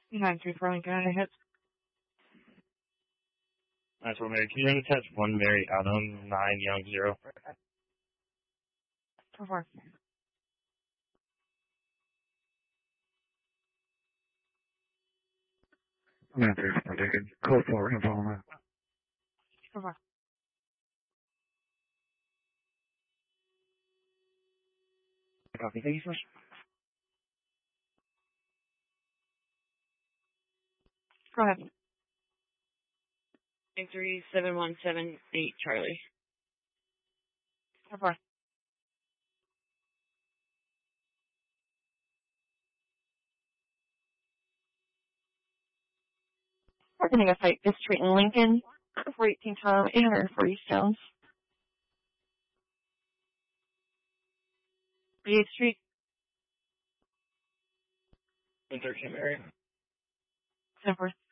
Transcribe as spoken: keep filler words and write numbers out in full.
nine three four Lincoln on a hit. That's what Mary. Can you attach one Mary Adam nine Young zero? Four four. nine three four Lincoln. Code four involvement. Four four. Copy. Thank you, sir. Go ahead. nine three seven one seven eight Charlie. Four four. We're going to go fight this street in Lincoln. four eighteen Tom, eight forty Stones. eighth Street. thirteen Mary. ten four.